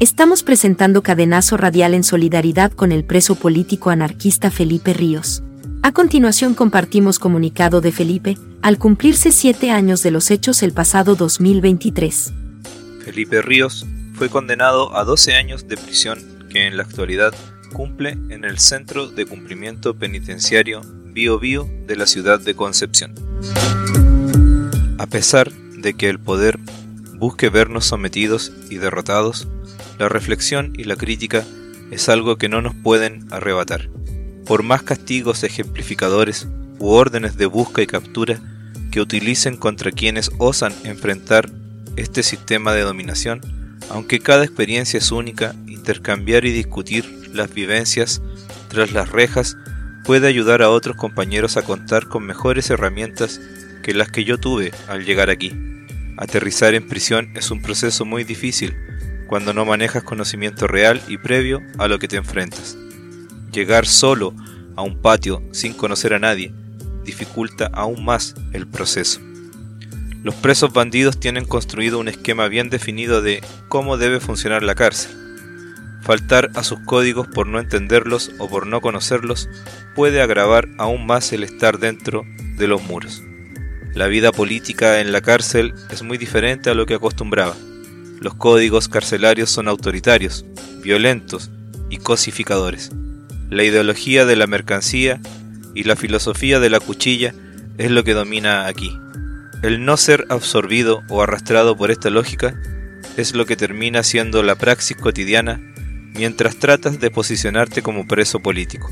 Estamos presentando Cadenazo Radial en solidaridad con el preso político anarquista Felipe Ríos. A continuación compartimos comunicado de Felipe, al cumplirse 7 años de los hechos el pasado 2023. Felipe Ríos fue condenado a 12 años de prisión que en la actualidad cumple en el Centro de Cumplimiento Penitenciario Bío Bío de la ciudad de Concepción. A pesar de que el poder busque vernos sometidos y derrotados, la reflexión y la crítica es algo que no nos pueden arrebatar. Por más castigos ejemplificadores u órdenes de busca y captura que utilicen contra quienes osan enfrentar este sistema de dominación, aunque cada experiencia es única, intercambiar y discutir las vivencias tras las rejas puede ayudar a otros compañeros a contar con mejores herramientas que las que yo tuve al llegar aquí. Aterrizar en prisión es un proceso muy difícil cuando no manejas conocimiento real y previo a lo que te enfrentas. Llegar solo a un patio sin conocer a nadie dificulta aún más el proceso. Los presos bandidos tienen construido un esquema bien definido de cómo debe funcionar la cárcel. Faltar a sus códigos por no entenderlos o por no conocerlos puede agravar aún más el estar dentro de los muros. La vida política en la cárcel es muy diferente a lo que acostumbraba. Los códigos carcelarios son autoritarios, violentos y cosificadores. La ideología de la mercancía y la filosofía de la cuchilla es lo que domina aquí. El no ser absorbido o arrastrado por esta lógica es lo que termina siendo la praxis cotidiana mientras tratas de posicionarte como preso político.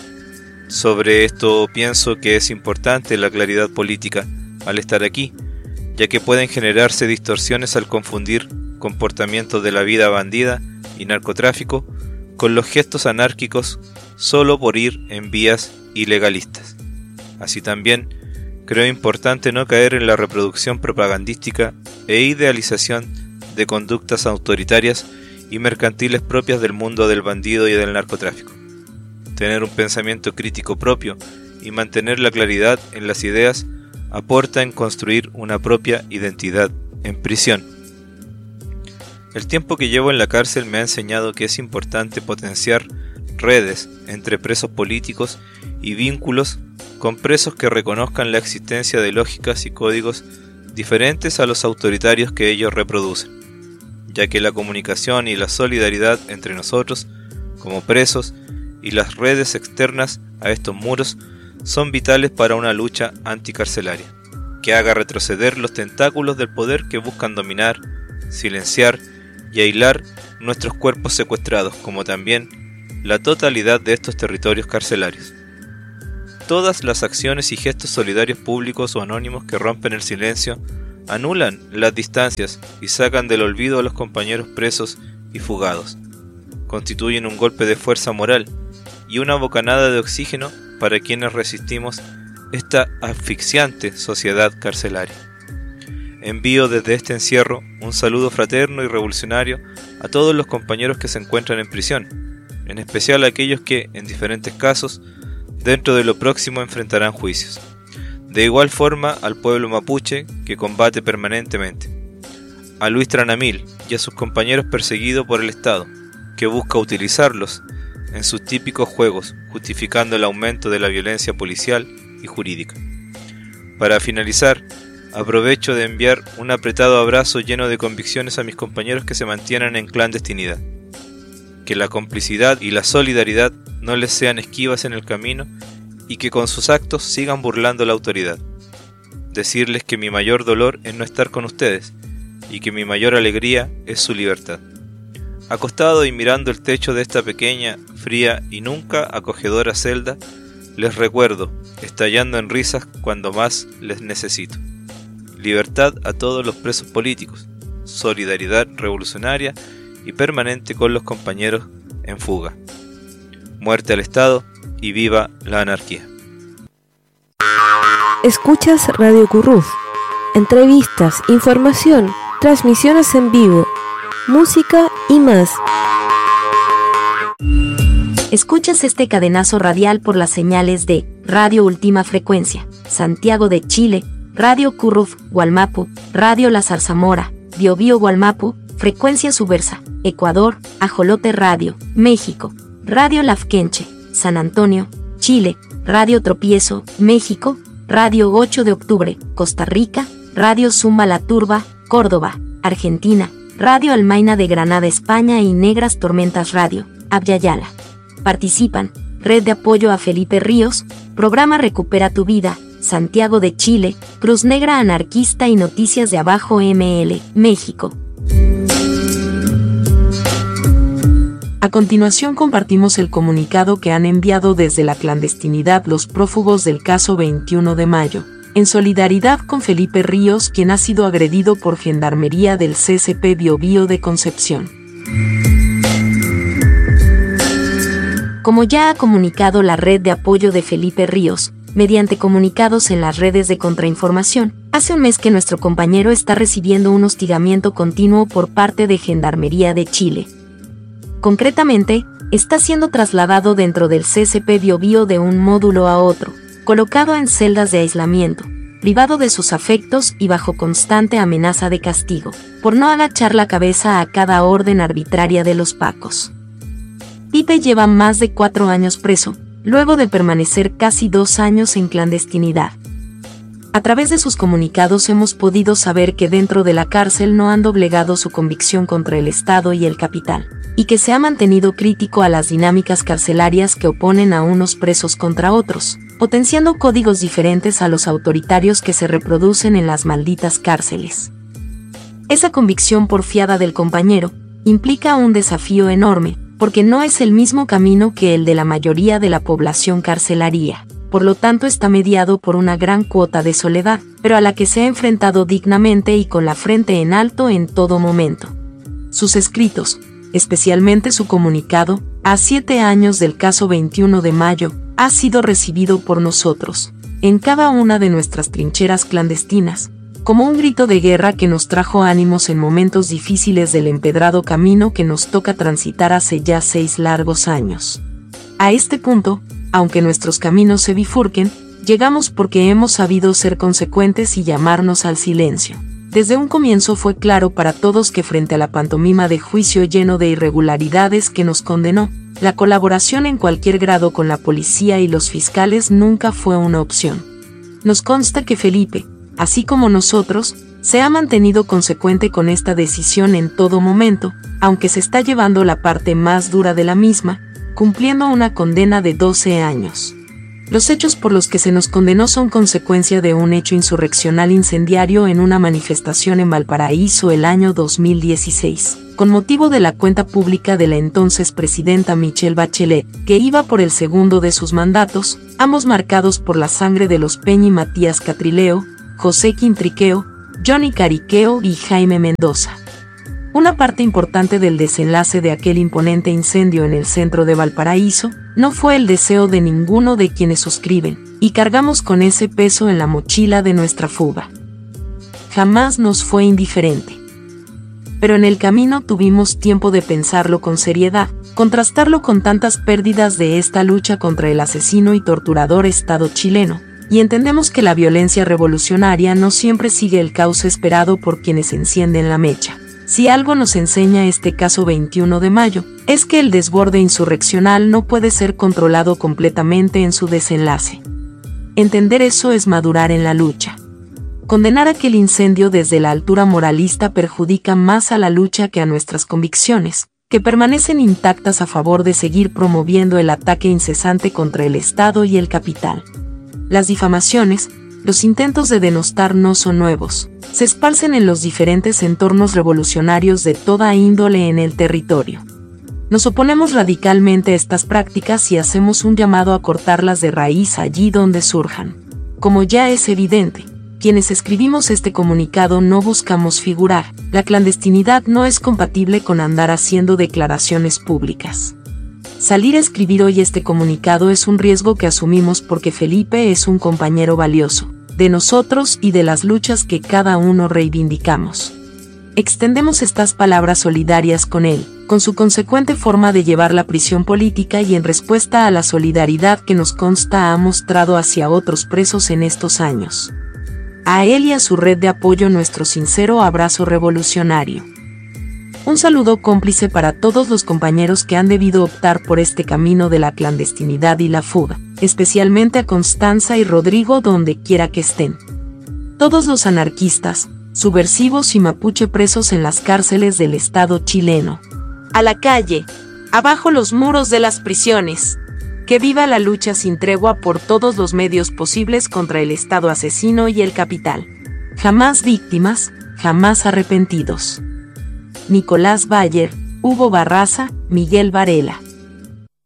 Sobre esto pienso que es importante la claridad política al estar aquí, ya que pueden generarse distorsiones al confundir comportamientos de la vida bandida y narcotráfico con los gestos anárquicos solo por ir en vías ilegalistas. Así también, creo importante no caer en la reproducción propagandística e idealización de conductas autoritarias y mercantiles propias del mundo del bandido y del narcotráfico. Tener un pensamiento crítico propio y mantener la claridad en las ideas aporta en construir una propia identidad en prisión. El tiempo que llevo en la cárcel me ha enseñado que es importante potenciar redes entre presos políticos y vínculos con presos que reconozcan la existencia de lógicas y códigos diferentes a los autoritarios que ellos reproducen, ya que la comunicación y la solidaridad entre nosotros, como presos, y las redes externas a estos muros son vitales para una lucha anticarcelaria, que haga retroceder los tentáculos del poder que buscan dominar, silenciar y aislar nuestros cuerpos secuestrados, como también la totalidad de estos territorios carcelarios. Todas las acciones y gestos solidarios públicos o anónimos que rompen el silencio anulan las distancias y sacan del olvido a los compañeros presos y fugados. Constituyen un golpe de fuerza moral y una bocanada de oxígeno para quienes resistimos esta asfixiante sociedad carcelaria. Envío desde este encierro un saludo fraterno y revolucionario a todos los compañeros que se encuentran en prisión, en especial a aquellos que, en diferentes casos, dentro de lo próximo enfrentarán juicios. De igual forma al pueblo mapuche que combate permanentemente, a Luis Tranamil y a sus compañeros perseguidos por el Estado, que busca utilizarlos en sus típicos juegos, justificando el aumento de la violencia policial y jurídica. Para finalizar, aprovecho de enviar un apretado abrazo lleno de convicciones a mis compañeros que se mantienen en clandestinidad. Que la complicidad y la solidaridad no les sean esquivas en el camino y que con sus actos sigan burlando la autoridad. Decirles que mi mayor dolor es no estar con ustedes y que mi mayor alegría es su libertad. Acostado y mirando el techo de esta pequeña, fría y nunca acogedora celda, les recuerdo, estallando en risas cuando más les necesito. Libertad a todos los presos políticos, solidaridad revolucionaria y permanente con los compañeros en fuga. Muerte al Estado y viva la anarquía. Escuchas Radio Curruz. Entrevistas, información, transmisiones en vivo, música y más. Escuchas este cadenazo radial por las señales de Radio Última Frecuencia, Santiago de Chile, Radio Curruf Gualmapu, Radio La Zarzamora, Biobío Gualmapu, Frecuencia Subversa, Ecuador, Ajolote Radio, México, Radio Lafkenche, San Antonio, Chile, Radio Tropiezo, México, Radio 8 de Octubre, Costa Rica, Radio Zumba La Turba, Córdoba, Argentina, Radio Almaina de Granada, España y Negras Tormentas Radio, Abyayala. Participan: Red de Apoyo a Felipe Ríos, Programa Recupera tu Vida, Santiago de Chile, Cruz Negra Anarquista y Noticias de Abajo ML, México. A continuación compartimos el comunicado que han enviado desde la clandestinidad los prófugos del caso 21 de mayo, en solidaridad con Felipe Ríos, quien ha sido agredido por Gendarmería del CSP Biobío de Concepción. Como ya ha comunicado la Red de Apoyo de Felipe Ríos, mediante comunicados en las redes de contrainformación, hace un mes que nuestro compañero está recibiendo un hostigamiento continuo por parte de Gendarmería de Chile. Concretamente, está siendo trasladado dentro del CSP Biobío de un módulo a otro, colocado en celdas de aislamiento, privado de sus afectos y bajo constante amenaza de castigo, por no agachar la cabeza a cada orden arbitraria de los pacos. Pipe lleva más de 4 años preso, luego de permanecer casi 2 años en clandestinidad. A través de sus comunicados hemos podido saber que dentro de la cárcel no han doblegado su convicción contra el Estado y el capital, y que se ha mantenido crítico a las dinámicas carcelarias que oponen a unos presos contra otros, potenciando códigos diferentes a los autoritarios que se reproducen en las malditas cárceles. Esa convicción porfiada del compañero implica un desafío enorme, porque no es el mismo camino que el de la mayoría de la población carcelaria. Por lo tanto está mediado por una gran cuota de soledad, pero a la que se ha enfrentado dignamente y con la frente en alto en todo momento. Sus escritos, especialmente su comunicado, a 7 años del caso 21 de mayo, ha sido recibido por nosotros, en cada una de nuestras trincheras clandestinas, como un grito de guerra que nos trajo ánimos en momentos difíciles del empedrado camino que nos toca transitar hace ya 6 largos años. A este punto, aunque nuestros caminos se bifurquen, llegamos porque hemos sabido ser consecuentes y llamarnos al silencio. Desde un comienzo fue claro para todos que frente a la pantomima de juicio lleno de irregularidades que nos condenó, la colaboración en cualquier grado con la policía y los fiscales nunca fue una opción. Nos consta que Felipe, así como nosotros, se ha mantenido consecuente con esta decisión en todo momento, aunque se está llevando la parte más dura de la misma, cumpliendo una condena de 12 años. Los hechos por los que se nos condenó son consecuencia de un hecho insurreccional incendiario en una manifestación en Valparaíso el año 2016, con motivo de la cuenta pública de la entonces presidenta Michelle Bachelet, que iba por el segundo de sus mandatos, ambos marcados por la sangre de los Peña y Matías Catrileo, José Quintriqueo, Johnny Cariqueo y Jaime Mendoza. Una parte importante del desenlace de aquel imponente incendio en el centro de Valparaíso no fue el deseo de ninguno de quienes suscriben, y cargamos con ese peso en la mochila de nuestra fuga. Jamás nos fue indiferente. Pero en el camino tuvimos tiempo de pensarlo con seriedad, contrastarlo con tantas pérdidas de esta lucha contra el asesino y torturador Estado chileno, y entendemos que la violencia revolucionaria no siempre sigue el cauce esperado por quienes encienden la mecha. Si algo nos enseña este caso 21 de mayo, es que el desborde insurreccional no puede ser controlado completamente en su desenlace. Entender eso es madurar en la lucha. Condenar aquel incendio desde la altura moralista perjudica más a la lucha que a nuestras convicciones, que permanecen intactas a favor de seguir promoviendo el ataque incesante contra el Estado y el capital. Las difamaciones, los intentos de denostar no son nuevos, se esparcen en los diferentes entornos revolucionarios de toda índole en el territorio. Nos oponemos radicalmente a estas prácticas y hacemos un llamado a cortarlas de raíz allí donde surjan. Como ya es evidente, quienes escribimos este comunicado no buscamos figurar, la clandestinidad no es compatible con andar haciendo declaraciones públicas. Salir a escribir hoy este comunicado es un riesgo que asumimos porque Felipe es un compañero valioso, de nosotros y de las luchas que cada uno reivindicamos. Extendemos estas palabras solidarias con él, con su consecuente forma de llevar la prisión política y en respuesta a la solidaridad que nos consta ha mostrado hacia otros presos en estos años. A él y a su red de apoyo nuestro sincero abrazo revolucionario. Un saludo cómplice para todos los compañeros que han debido optar por este camino de la clandestinidad y la fuga, especialmente a Constanza y Rodrigo donde quiera que estén. Todos los anarquistas, subversivos y mapuche presos en las cárceles del Estado chileno. A la calle, abajo los muros de las prisiones. Que viva la lucha sin tregua por todos los medios posibles contra el Estado asesino y el capital. Jamás víctimas, jamás arrepentidos. Nicolás Bayer, Hugo Barraza, Miguel Varela.